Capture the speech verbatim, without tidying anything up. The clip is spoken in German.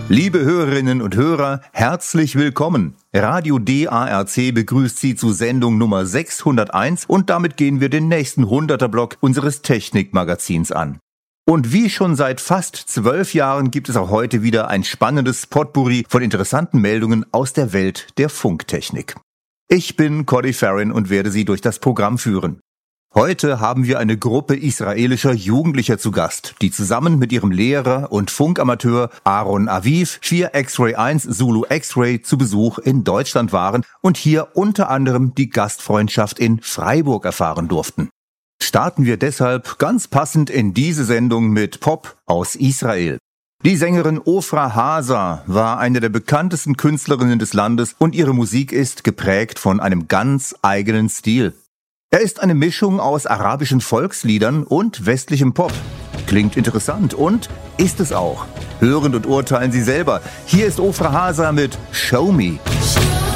Liebe Hörerinnen und Hörer, herzlich willkommen. Radio D A R C begrüßt Sie zu Sendung Nummer sechshunderteins und damit gehen wir den nächsten hunderter-Block unseres Technikmagazins an. Und wie schon seit fast zwölf Jahren gibt es auch heute wieder ein spannendes Potpourri von interessanten Meldungen aus der Welt der Funktechnik. Ich bin Cody Farron und werde Sie durch das Programm führen. Heute haben wir eine Gruppe israelischer Jugendlicher zu Gast, die zusammen mit ihrem Lehrer und Funkamateur Aaron Aviv vier X-Ray eins Zulu X-Ray zu Besuch in Deutschland waren und hier unter anderem die Gastfreundschaft in Freiburg erfahren durften. Starten wir deshalb ganz passend in diese Sendung mit Pop aus Israel. Die Sängerin Ofra Haza war eine der bekanntesten Künstlerinnen des Landes und ihre Musik ist geprägt von einem ganz eigenen Stil. Er ist eine Mischung aus arabischen Volksliedern und westlichem Pop. Klingt interessant und ist es auch. Hören und urteilen Sie selber. Hier ist Ofra Haza mit Show Me.